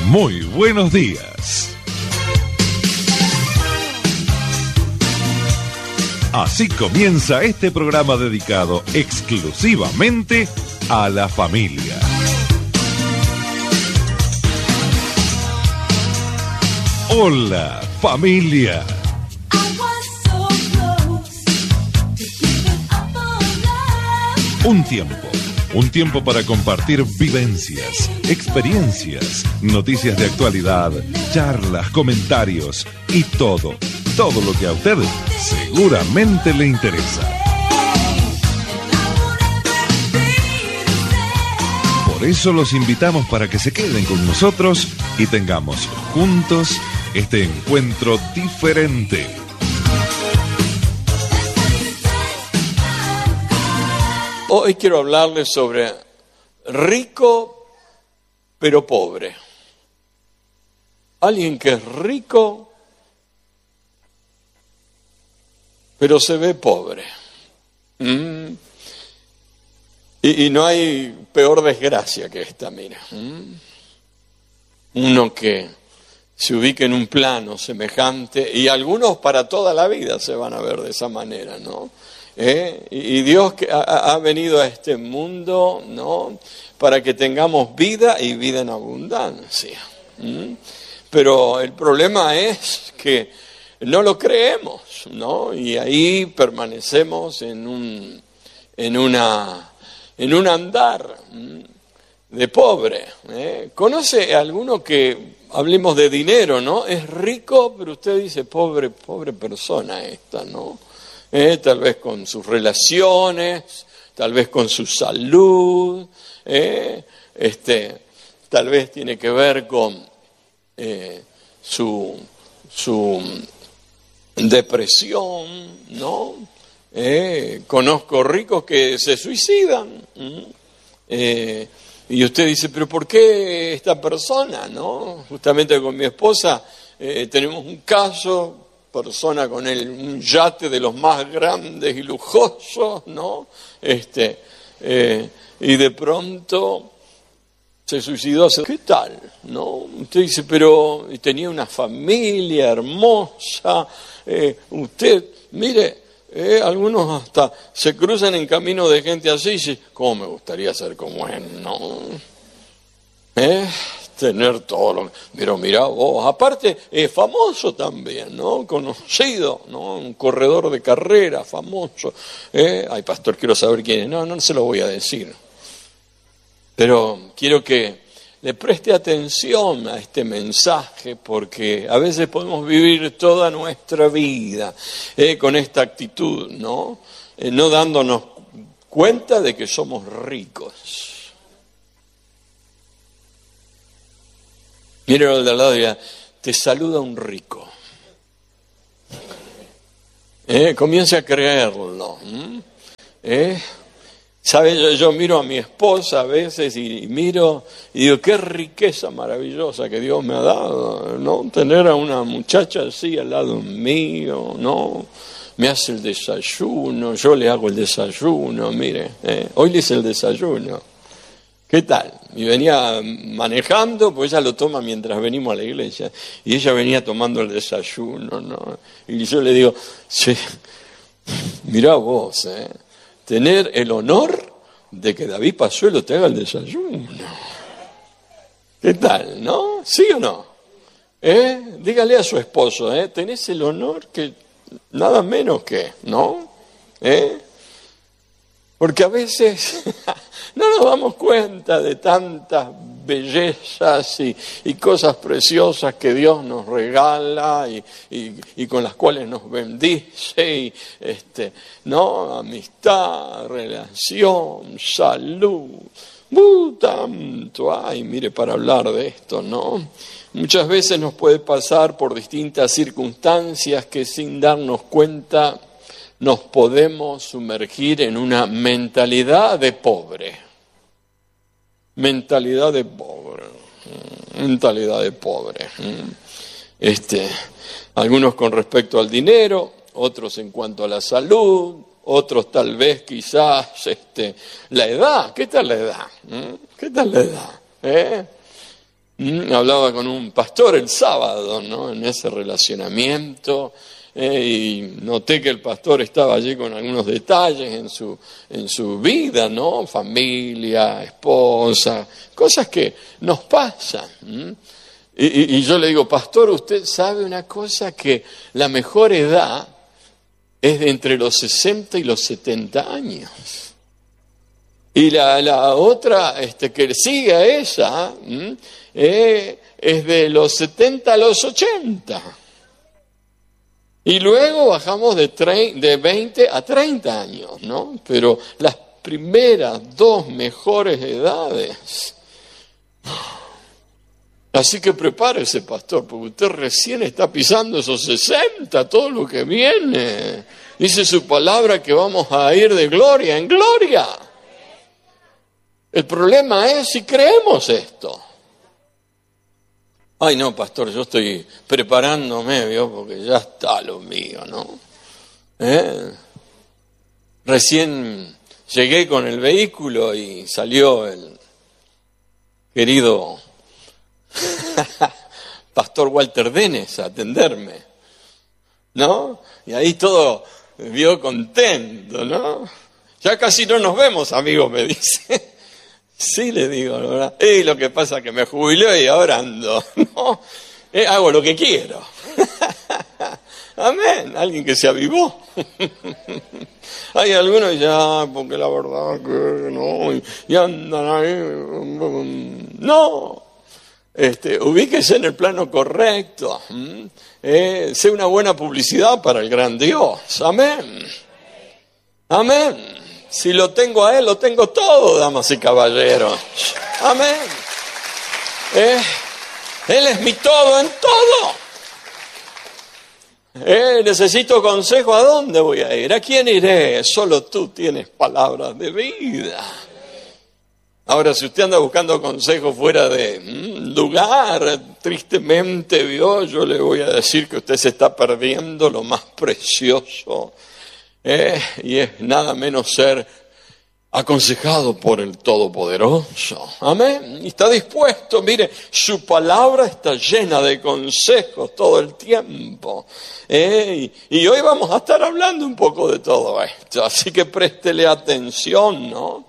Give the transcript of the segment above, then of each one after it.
Muy buenos días. Así comienza este programa dedicado exclusivamente a la familia. Hola, familia. Un tiempo para compartir vivencias, experiencias, noticias de actualidad, charlas, comentarios y todo lo que a usted seguramente le interesa. Por eso los invitamos para que se queden con nosotros y tengamos juntos este encuentro diferente. Hoy quiero hablarles sobre rico pero pobre. Alguien que es rico pero se ve pobre. Y no hay peor desgracia que esta, mira. Uno que se ubique en un plano semejante, y algunos para toda la vida se van a ver de esa manera, ¿no? Y Dios que ha venido a este mundo, ¿no?, para que tengamos vida y vida en abundancia. Pero el problema es que no lo creemos, ¿no? Y ahí permanecemos en un andar de pobre. ¿Conoce a alguno que, hablemos de dinero, ¿no?, es rico, pero usted dice, pobre persona esta, ¿no? Tal vez con sus relaciones, tal vez con su salud, tal vez tiene que ver con su depresión, ¿no? Conozco ricos que se suicidan. Y usted dice, pero ¿por qué esta persona, no? Justamente con mi esposa tenemos un caso, persona con un yate de los más grandes y lujosos, ¿no? Y de pronto se suicidó. ¿Qué tal? ¿No? Usted dice, pero tenía una familia hermosa. Usted, mire, algunos hasta se cruzan en camino de gente así y dicen, ¿cómo me gustaría ser como él? ¿No? Tener todo lo... Pero mira vos, aparte es famoso también, ¿no? Conocido, ¿no? Un corredor de carrera famoso. Ay, pastor, quiero saber quién es. No se lo voy a decir. Pero quiero que le preste atención a este mensaje, porque a veces podemos vivir toda nuestra vida con esta actitud, ¿no? No dándonos cuenta de que somos ricos. Mire al de al lado y diga, te saluda un rico. Comience a creerlo. ¿Sabe? Yo miro a mi esposa a veces y miro y digo, qué riqueza maravillosa que Dios me ha dado, ¿no? Tener a una muchacha así al lado mío, ¿no? Me hace el desayuno, yo le hago el desayuno, mire. Hoy le hice el desayuno. ¿Qué tal? Y venía manejando, pues ella lo toma mientras venimos a la iglesia. Y ella venía tomando el desayuno, ¿no? Y yo le digo, sí, mirá vos, tener el honor de que David Pazuelo te haga el desayuno. ¿Qué tal, no? ¿Sí o no? Dígale a su esposo, tenés el honor que nada menos que, ¿no? Porque a veces no nos damos cuenta de tantas bellezas y cosas preciosas que Dios nos regala y con las cuales nos bendice, ¿no? Amistad, relación, salud, tanto hay, mire, para hablar de esto, ¿no? Muchas veces nos puede pasar por distintas circunstancias que sin darnos cuenta nos podemos sumergir en una mentalidad de pobre. Mentalidad de pobre. Algunos con respecto al dinero, otros en cuanto a la salud, otros tal vez quizás la edad. ¿Qué tal la edad? ¿Qué tal la edad? Hablaba con un pastor el sábado, ¿no? En ese relacionamiento, y noté que el pastor estaba allí con algunos detalles en su vida, ¿no? Familia, esposa, cosas que nos pasan. Y yo le digo, pastor, usted sabe una cosa, que la mejor edad es de entre los 60 y los 70 años. Y la otra que sigue a esa es de los 70 a los 80. Y luego bajamos de 20 a 30 años, ¿no? Pero las primeras dos mejores edades. Así que prepárese, pastor, porque usted recién está pisando esos 60, todo lo que viene. Dice su palabra que vamos a ir de gloria en gloria. El problema es si creemos esto. Ay, no, pastor, yo estoy preparándome, ¿vio? Porque ya está lo mío, ¿no? Recién llegué con el vehículo y salió el querido pastor Walter Denes a atenderme, ¿no? Y ahí todo vio contento, ¿no? Ya casi no nos vemos, amigo, me dice. Sí, le digo, ¿verdad? Y lo que pasa es que me jubilé y ahora ando, ¿no? Hago lo que quiero. Amén. Alguien que se avivó. Hay algunos ya, porque la verdad que no, y andan ahí. No. Ubíquese en el plano correcto. Sea una buena publicidad para el gran Dios. Amén. Amén. Si lo tengo a Él, lo tengo todo, damas y caballeros. Amén. Él es mi todo en todo. Necesito consejo. ¿A dónde voy a ir? ¿A quién iré? Solo tú tienes palabras de vida. Ahora, si usted anda buscando consejo fuera de lugar, tristemente, ¿vio? Yo le voy a decir que usted se está perdiendo lo más precioso. Y es nada menos ser aconsejado por el Todopoderoso. Amén. Y está dispuesto, mire, su palabra está llena de consejos todo el tiempo. Y hoy vamos a estar hablando un poco de todo esto. Así que préstele atención, ¿no?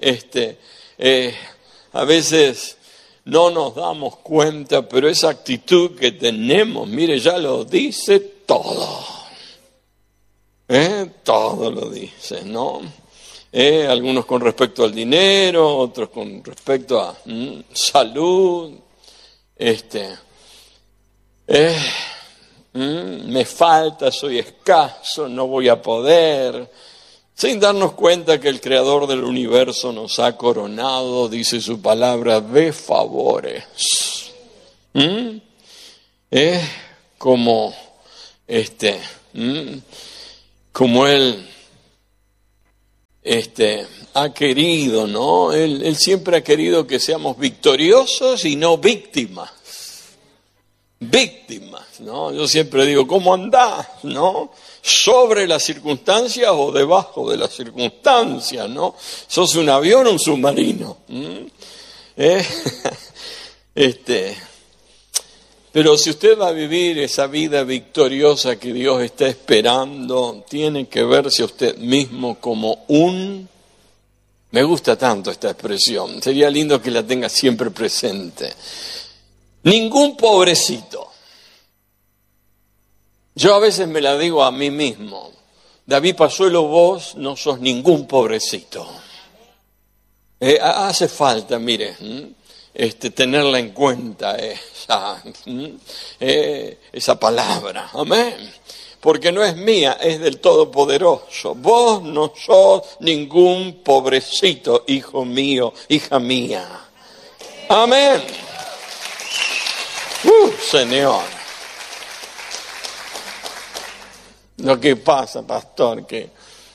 A veces no nos damos cuenta, pero esa actitud que tenemos, mire, ya lo dice todo. Todo lo dice, ¿no? Algunos con respecto al dinero, otros con respecto a salud. Me falta, soy escaso, no voy a poder. Sin darnos cuenta que el Creador del universo nos ha coronado, dice su palabra, de favores. Como Él ha querido, ¿no? Él siempre ha querido que seamos victoriosos y no víctimas. Víctimas, ¿no? Yo siempre digo, ¿cómo andás, no? ¿Sobre las circunstancias o debajo de las circunstancias, no? ¿Sos un avión o un submarino? Pero si usted va a vivir esa vida victoriosa que Dios está esperando, tiene que verse a usted mismo como me gusta tanto esta expresión, sería lindo que la tenga siempre presente. Ningún pobrecito. Yo a veces me la digo a mí mismo. David Pazuelo, vos no sos ningún pobrecito. Hace falta, mire, tenerla en cuenta esa palabra. Amén. Porque no es mía, es del Todopoderoso. Vos no sos ningún pobrecito, hijo mío, hija mía. Amén. Señor. Lo que pasa, pastor, que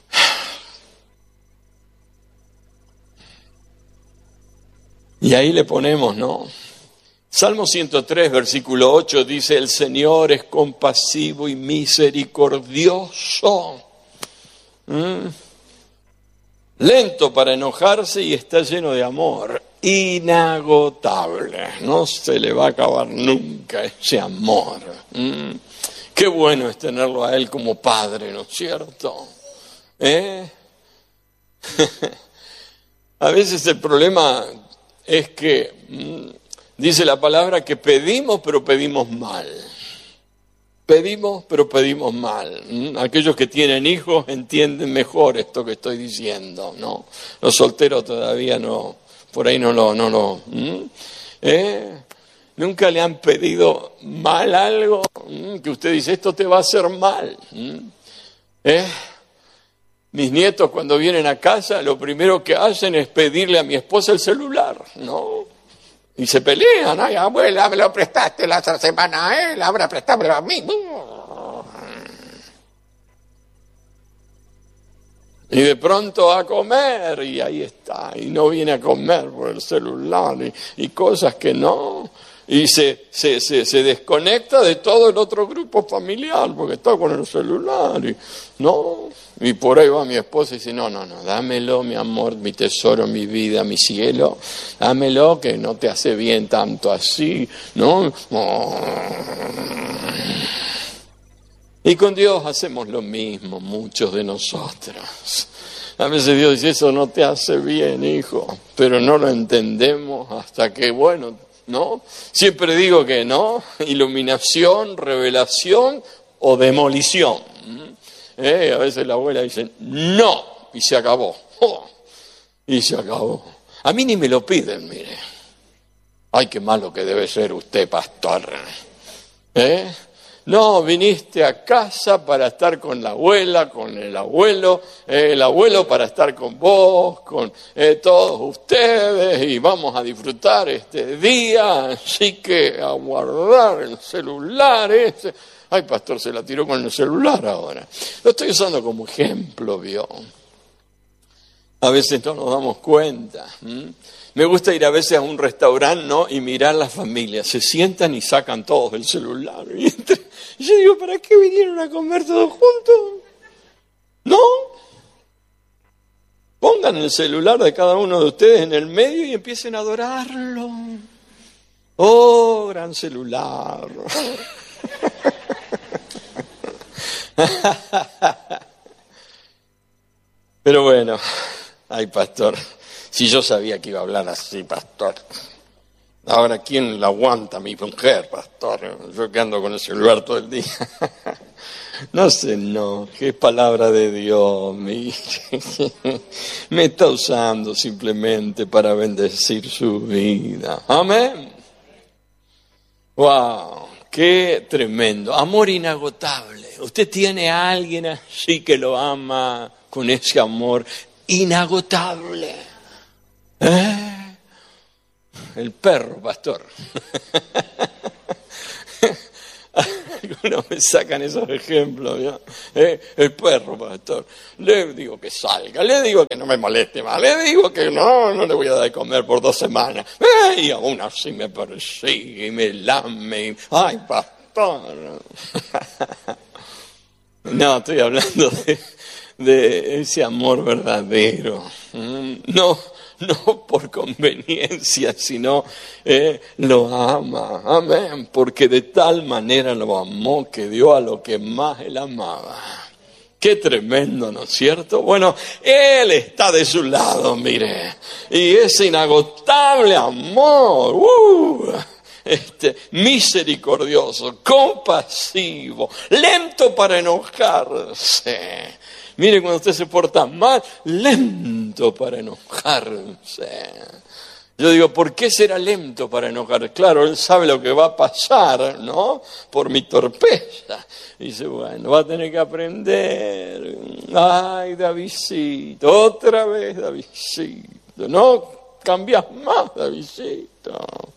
y ahí le ponemos, ¿no? Salmo 103, versículo 8 dice, el Señor es compasivo y misericordioso. Lento para enojarse y está lleno de amor. inagotable. No se le va a acabar nunca ese amor. Qué bueno es tenerlo a Él como Padre, ¿no es cierto? A veces el problema es que dice la palabra que pedimos, pero pedimos mal. Pedimos, pero pedimos mal. Aquellos que tienen hijos entienden mejor esto que estoy diciendo, ¿no? Los solteros todavía no, por ahí no lo. ¿Nunca le han pedido mal algo? Que usted dice, esto te va a hacer mal. Mis nietos cuando vienen a casa, lo primero que hacen es pedirle a mi esposa el celular, ¿no? Y se pelean. Ay, abuela, me lo prestaste la otra semana a él, ahora prestámelo a mí. Y de pronto a comer, y ahí está, y no viene a comer por el celular, y cosas que no, y se desconecta de todo el otro grupo familiar, porque está con el celular, y por ahí va mi esposa y dice, no, dámelo, mi amor, mi tesoro, mi vida, mi cielo, dámelo, que no te hace bien tanto así, ¿no? Y con Dios hacemos lo mismo, muchos de nosotros. A veces Dios dice, eso no te hace bien, hijo, pero no lo entendemos hasta que, bueno, ¿no? Siempre digo que no, iluminación, revelación o demolición. A veces la abuela dice, no, y se acabó. Y se acabó. A mí ni me lo piden, mire. Ay, qué malo que debe ser usted, pastor. No, viniste a casa para estar con la abuela, con el abuelo para estar con vos, con todos ustedes, y vamos a disfrutar este día, así que a guardar el celular ese. Ay, pastor, se la tiró con el celular ahora. Lo estoy usando como ejemplo, ¿vio? A veces no nos damos cuenta. Me gusta ir a veces a un restaurante, ¿no? Y mirar las familias. Se sientan y sacan todos el celular. Y yo digo, ¿para qué vinieron a comer todos juntos? ¿No? Pongan el celular de cada uno de ustedes en el medio y empiecen a adorarlo. Oh, gran celular. Pero bueno, ay, pastor, si yo sabía que iba a hablar así, pastor. Ahora, ¿quién la aguanta? Mi mujer, pastor. Yo que ando con el celular todo el día. No sé, no, qué palabra de Dios, mire. Me está usando simplemente para bendecir su vida. Amén. Wow, qué tremendo. Amor inagotable. Usted tiene a alguien así que lo ama con ese amor inagotable. El perro, pastor. Algunos me sacan esos ejemplos, ¿no? El perro, pastor. Le digo que salga, le digo que no me moleste más, le digo que no le voy a dar de comer por 2 semanas. Y aún así me persigue y me lame. Ay, pastor. No, estoy hablando de ese amor verdadero. No por conveniencia, sino lo ama. Amén. Porque de tal manera lo amó que dio a lo que más él amaba. Qué tremendo, ¿no es cierto? Bueno, Él está de su lado, mire. Y ese inagotable amor, misericordioso, compasivo, lento para enojarse. Mire, cuando usted se porta mal, lento para enojarse. Yo digo, ¿por qué será lento para enojar? Claro, él sabe lo que va a pasar, ¿no? Por mi torpeza. Y dice, bueno, va a tener que aprender. Ay, Davidcito, otra vez Davidcito. No cambias más, Davidcito.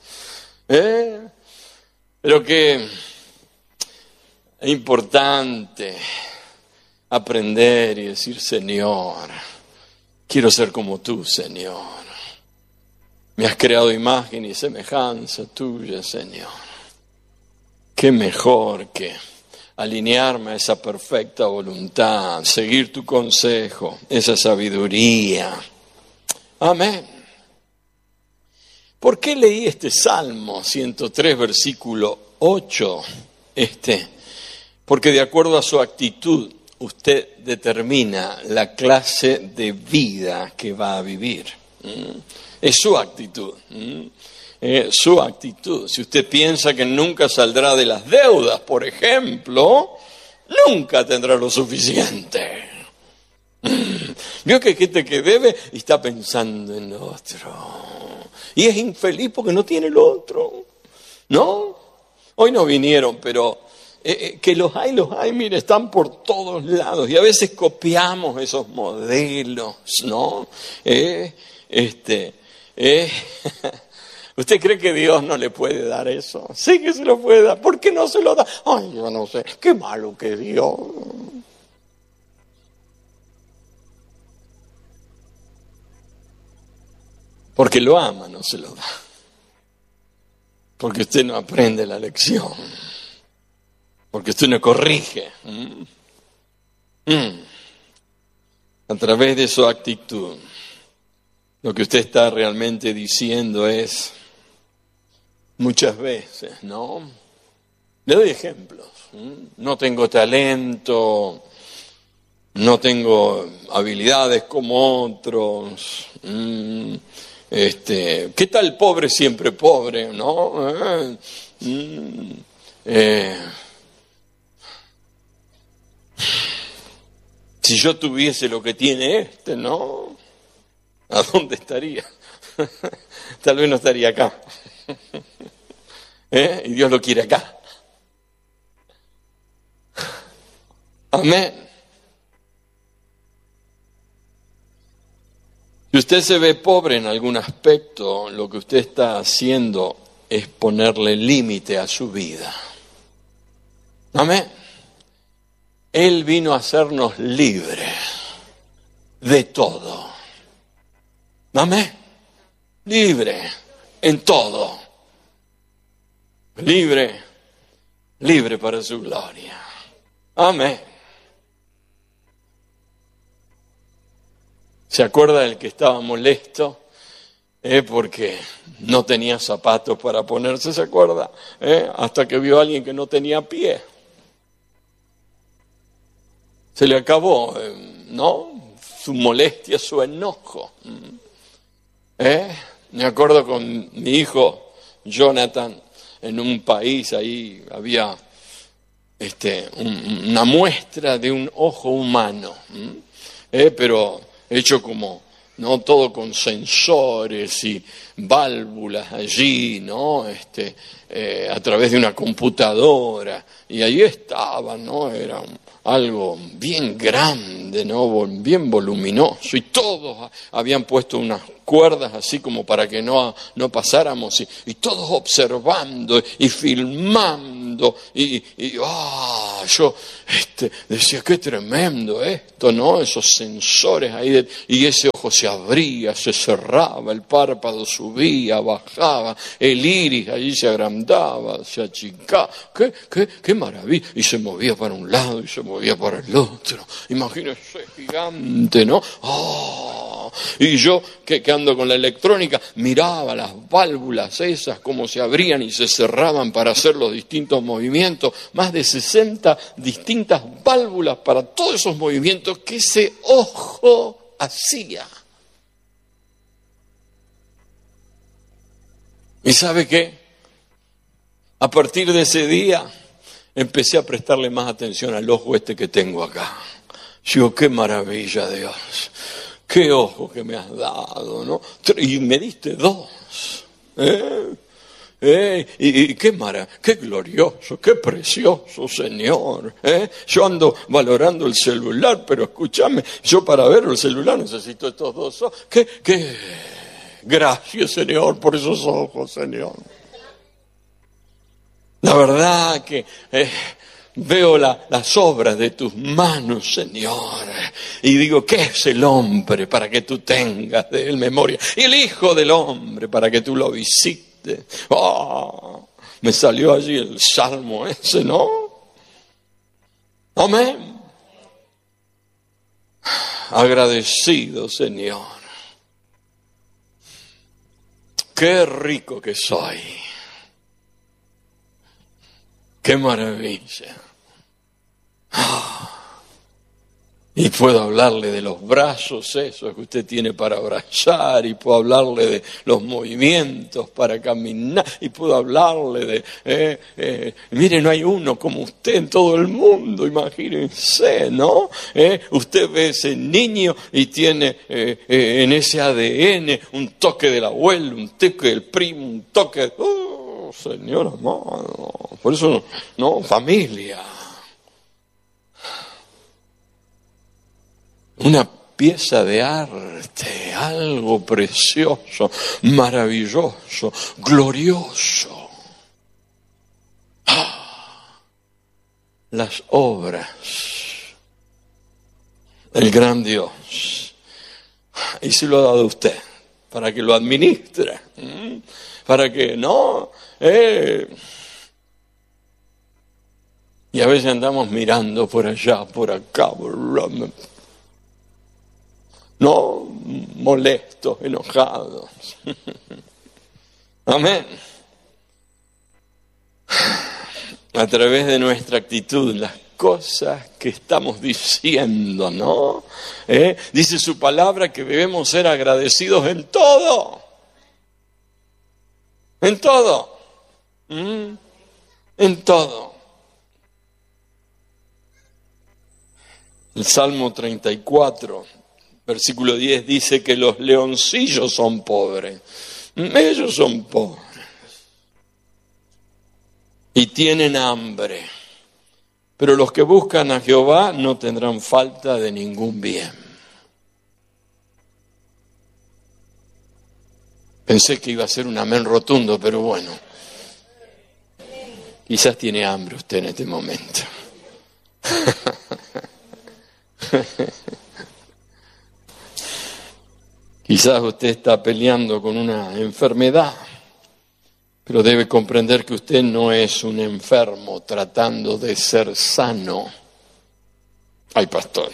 Pero que es importante aprender y decir, Señor, quiero ser como tú, Señor. Me has creado imagen y semejanza tuya, Señor. Qué mejor que alinearme a esa perfecta voluntad, seguir tu consejo, esa sabiduría. Amén. ¿Por qué leí este Salmo 103, versículo 8? Porque de acuerdo a su actitud, usted determina la clase de vida que va a vivir. Es su actitud. Su actitud. Si usted piensa que nunca saldrá de las deudas, por ejemplo, nunca tendrá lo suficiente. Vio que hay gente que debe y está pensando en otro. Y es infeliz porque no tiene lo otro. ¿No? Hoy no vinieron, pero que los hay, mire, están por todos lados. Y a veces copiamos esos modelos, ¿no? ¿Usted cree que Dios no le puede dar eso? Sí que se lo puede dar. ¿Por qué no se lo da? Ay, yo no sé. Qué malo que Dios. Porque lo ama, no se lo da. Porque usted no aprende la lección. Porque usted no corrige. A través de su actitud, lo que usted está realmente diciendo es, muchas veces, ¿no? Le doy ejemplos. No tengo talento, no tengo habilidades como otros. ¿Qué tal pobre siempre pobre, no? Si yo tuviese lo que tiene ¿no? ¿A dónde estaría? Tal vez no estaría acá. Y Dios lo quiere acá. Amén. Si usted se ve pobre en algún aspecto, lo que usted está haciendo es ponerle límite a su vida. Amén. Él vino a hacernos libres de todo. Amén. Libre en todo. Libre para su gloria. Amén. ¿Se acuerda del que estaba molesto? Porque no tenía zapatos para ponerse, ¿se acuerda? Hasta que vio a alguien que no tenía pie. Se le acabó, ¿no? Su molestia, su enojo. Me acuerdo con mi hijo Jonathan, en un país ahí había una muestra de un ojo humano, pero hecho como, ¿no? Todo con sensores y válvulas allí, ¿no? A través de una computadora. Y ahí estaba, ¿no? Era algo bien grande, ¿no? Bien voluminoso. Y todos habían puesto unas cuerdas así como para que no pasáramos. Y todos observando y filmando. Yo decía, qué tremendo esto, ¿no? Esos sensores ahí. Y ese ojo se abría, se cerraba, el párpado subía, bajaba, el iris allí se agrandaba, se achicaba. ¡Qué maravilla! Y se movía para un lado y se movía para el otro. Imagínese, gigante, ¿no? Y yo, que ando con la electrónica, miraba las válvulas esas, cómo se abrían y se cerraban para hacer los distintos movimientos. Más de 60 distintas válvulas para todos esos movimientos que ese ojo hacía. ¿Y sabe qué? A partir de ese día empecé a prestarle más atención al ojo que tengo acá. Digo, qué maravilla, Dios. Qué ojo que me has dado, ¿no? Y me diste 2. Y qué glorioso, qué precioso, Señor. Yo ando valorando el celular, pero escúchame, yo para ver el celular necesito estos 2 ojos. Qué gracias, Señor, por esos ojos, Señor. La verdad que veo las obras de tus manos, Señor, y digo, ¿qué es el hombre para que tú tengas de él memoria? Y el Hijo del Hombre para que tú lo visites. Me salió allí el salmo ese, ¿no? Amén. Agradecido, Señor. qué rico que soy. Qué maravilla. Y puedo hablarle de los brazos esos que usted tiene para abrazar, y puedo hablarle de los movimientos para caminar, y puedo hablarle de... mire, no hay uno como usted en todo el mundo, imagínense, ¿no? Usted ve ese niño y tiene en ese ADN un toque del abuelo, un toque del primo, un toque... ¡Oh, Señor amado! Por eso, no, familia. Una pieza de arte, algo precioso, maravilloso, glorioso. Las obras del gran Dios. Y se lo ha dado a usted, para que lo administre, para que no... Y a veces andamos mirando por allá, por acá, no molestos, enojados. Amén. A través de nuestra actitud, las cosas que estamos diciendo, ¿no? Dice su palabra que debemos ser agradecidos en todo. En todo. En todo. El Salmo 34, versículo 10 dice que los leoncillos son pobres. Ellos son pobres. Y tienen hambre. Pero los que buscan a Jehová no tendrán falta de ningún bien. Pensé que iba a ser un amén rotundo, pero bueno. Quizás tiene hambre usted en este momento. Quizás usted está peleando con una enfermedad, pero debe comprender que usted no es un enfermo tratando de ser sano. Ay, pastor.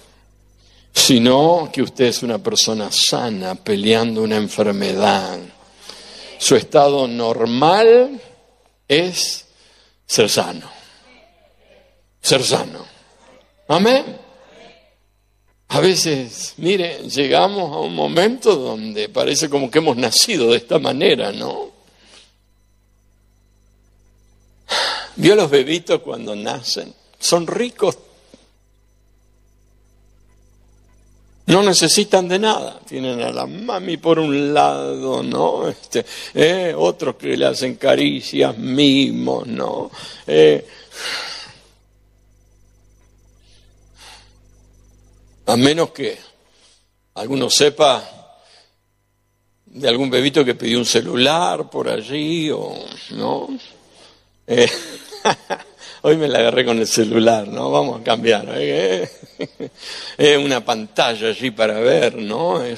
Sino que usted es una persona sana peleando una enfermedad. Su estado normal es ser sano. Ser sano. Amén. A veces, mire, llegamos a un momento donde parece como que hemos nacido de esta manera, ¿no? ¿Vio los bebitos cuando nacen? Son ricos. No necesitan de nada. Tienen a la mami por un lado, ¿no? Otros que le hacen caricias, mimos, ¿no? A menos que alguno sepa de algún bebito que pidió un celular por allí, o ¿no? Hoy me la agarré con el celular, ¿no? Vamos a cambiar. Una pantalla allí para ver, ¿no?